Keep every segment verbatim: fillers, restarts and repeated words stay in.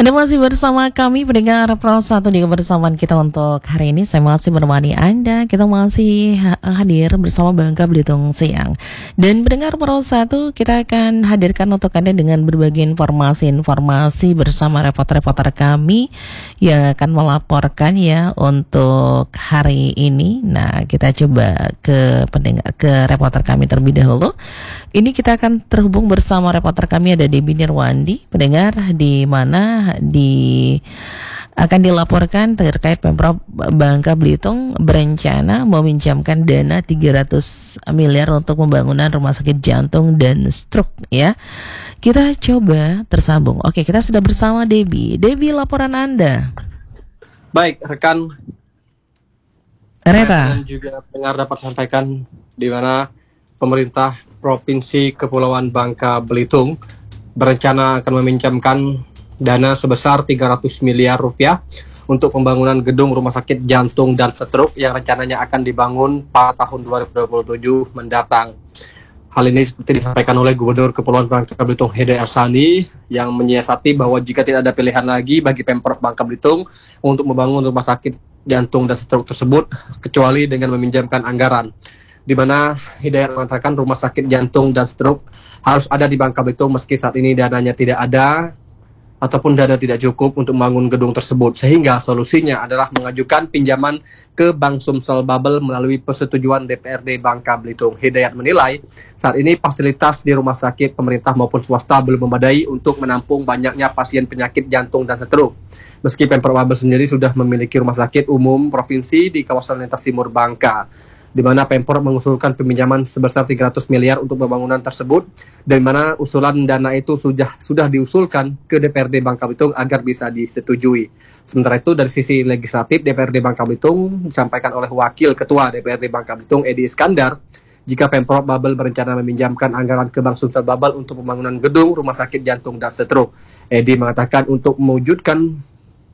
Anda masih bersama kami pendengar Pro satu di kebersamaan kita untuk hari ini. Saya masih menemani Anda. Kita masih ha- hadir bersama Bangka Belitung Siang. Dan pendengar Pro satu, kita akan hadirkan untuk Anda dengan berbagai informasi-informasi bersama reporter-reporter kami yang akan melaporkan ya untuk hari ini. Nah, kita coba ke pendengar ke reporter kami terlebih dahulu. Ini kita akan terhubung bersama reporter kami, ada Debbie Nirwandi, pendengar, di mana di akan dilaporkan terkait Pemprov Bangka Belitung berencana meminjamkan dana tiga ratus miliar untuk pembangunan rumah sakit jantung dan stroke ya. Kita coba tersambung. Oke, kita sudah bersama Debbie. Debbie, laporan Anda. Baik, rekan Reta. dan juga pendengar dapat sampaikan di mana pemerintah Provinsi Kepulauan Bangka Belitung berencana akan meminjamkan dana sebesar tiga ratus miliar rupiah untuk pembangunan gedung rumah sakit jantung dan stroke yang rencananya akan dibangun pada tahun dua ribu dua puluh tujuh mendatang. Hal ini seperti disampaikan oleh Gubernur Kepulauan Bangka Belitung Hede Ersani yang menyiasati bahwa jika tidak ada pilihan lagi bagi Pemprov Bangka Belitung untuk membangun rumah sakit jantung dan stroke tersebut kecuali dengan meminjamkan anggaran, di mana Hidayat mengatakan rumah sakit jantung dan stroke harus ada di Bangka Belitung meski saat ini dananya tidak ada ataupun dana tidak cukup untuk membangun gedung tersebut, sehingga solusinya adalah mengajukan pinjaman ke Bank Sumsel Bubble melalui persetujuan D P R D Bangka Belitung. Hidayat menilai saat ini fasilitas di rumah sakit pemerintah maupun swasta belum memadai untuk menampung banyaknya pasien penyakit jantung dan stroke. Meski Pemprov Bubble sendiri sudah memiliki rumah sakit umum provinsi di kawasan lintas timur Bangka, di mana Pemprov mengusulkan peminjaman sebesar tiga ratus miliar untuk pembangunan tersebut, dan mana usulan dana itu sudah sudah diusulkan ke D P R D Bangka Belitung agar bisa disetujui. Sementara itu dari sisi legislatif, D P R D Bangka Belitung disampaikan oleh Wakil Ketua D P R D Bangka Belitung Edi Iskandar, jika Pemprov Bubble berencana meminjamkan anggaran ke Bank Sumsel Bubble untuk pembangunan gedung rumah sakit jantung dan stroke. Edi mengatakan untuk mewujudkan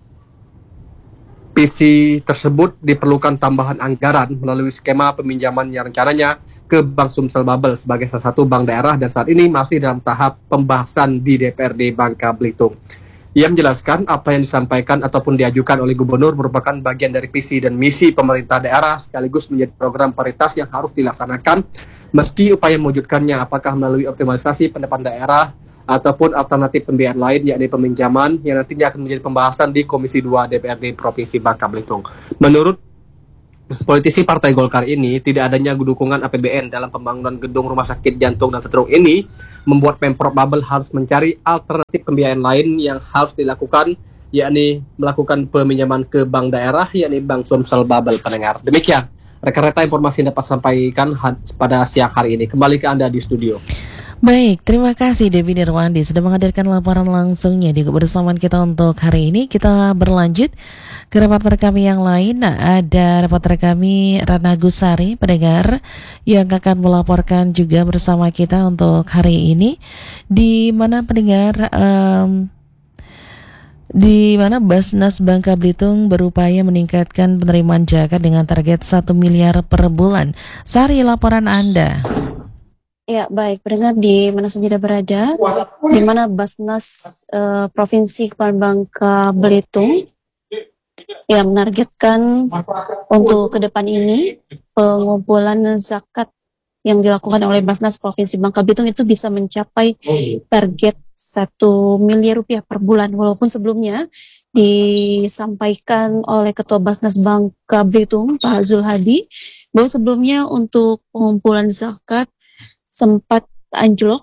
visi tersebut diperlukan tambahan anggaran melalui skema peminjaman yang rencananya ke Bank Sumsel Bubble sebagai salah satu bank daerah, dan saat ini masih dalam tahap pembahasan di D P R D Bangka Belitung. Ia menjelaskan apa yang disampaikan ataupun diajukan oleh Gubernur merupakan bagian dari visi dan misi pemerintah daerah sekaligus menjadi program prioritas yang harus dilaksanakan meski upaya mewujudkannya apakah melalui optimalisasi pendapatan daerah ataupun alternatif pembiayaan lain yakni peminjaman yang nantinya akan menjadi pembahasan di Komisi dua D P R D Provinsi Bangka Belitung. Menurut politisi Partai Golkar ini, tidak adanya dukungan A P B N dalam pembangunan gedung rumah sakit jantung dan stroke ini membuat Pemprov Bubble harus mencari alternatif pembiayaan lain yang harus dilakukan, yakni melakukan peminjaman ke bank daerah yakni Bank Sumsel Bubble. Pendengar, demikian rekan-rekan informasi yang dapat sampaikan pada siang hari ini. Kembali ke Anda di studio. Baik, terima kasih Debbie Nirwandi sudah menghadirkan laporan langsungnya di kebersamaan kita untuk hari ini. Kita berlanjut ke reporter kami yang lain. Nah, ada reporter kami Rana Gusari, pendengar, yang akan melaporkan juga bersama kita untuk hari ini, di mana pendengar um, di mana Basnas Bangka Belitung berupaya meningkatkan penerimaan zakat dengan target satu miliar per bulan. Sari, laporan Anda. Ya, baik, pendengar di mana saja Anda berada, di mana Basnas uh, Provinsi Kepulauan Bangka Belitung yang menargetkan untuk ke depan ini pengumpulan zakat yang dilakukan oleh Basnas Provinsi Bangka Belitung itu bisa mencapai target satu miliar rupiah per bulan, walaupun sebelumnya disampaikan oleh Ketua Basnas Bangka Belitung Pak Zul Hadi bahwa sebelumnya untuk pengumpulan zakat sempat anjlok,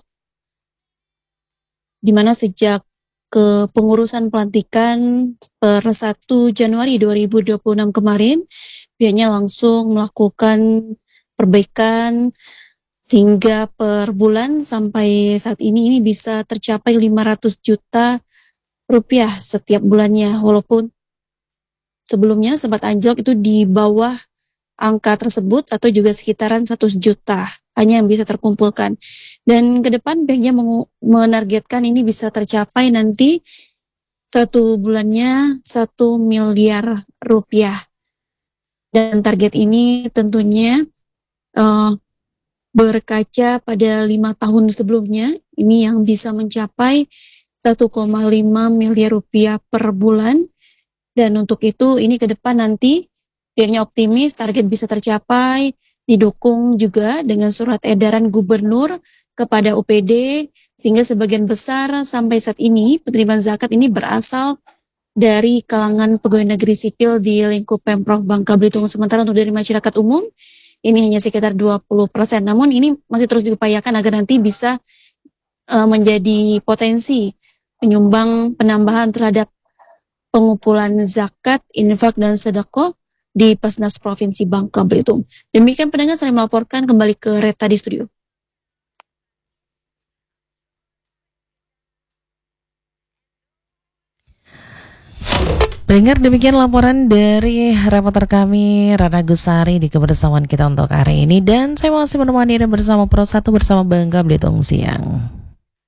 di mana sejak kepengurusan pelantikan per satu Januari dua ribu dua puluh enam kemarin, pihaknya langsung melakukan perbaikan sehingga per bulan sampai saat ini ini bisa tercapai lima ratus juta rupiah setiap bulannya, walaupun sebelumnya sempat anjlok itu di bawah angka tersebut atau juga sekitaran seratus juta hanya yang bisa terkumpulkan. Dan ke depan banknya menargetkan ini bisa tercapai nanti satu bulannya satu miliar rupiah. Dan target ini tentunya uh, berkaca pada lima tahun sebelumnya, ini yang bisa mencapai satu koma lima miliar rupiah per bulan. Dan untuk itu ini ke depan nanti pihaknya optimis target bisa tercapai, didukung juga dengan surat edaran gubernur kepada O P D, sehingga sebagian besar sampai saat ini penerimaan zakat ini berasal dari kalangan pegawai negeri sipil di lingkup Pemprov Bangka Belitung. Sementara untuk dari masyarakat umum, ini hanya sekitar dua puluh persen. Namun ini masih terus diupayakan agar nanti bisa uh, menjadi potensi penyumbang penambahan terhadap pengumpulan zakat, infak, dan sedekah di Pesnas Provinsi Bangka Belitung. Demikian pendengar, saya melaporkan kembali ke Reta di studio. Dengar demikian laporan dari reporter kami Rana Gusari di kebersamaan kita untuk hari ini, dan saya masih menemani Anda bersama Pro satu bersama Bangka Belitung Siang.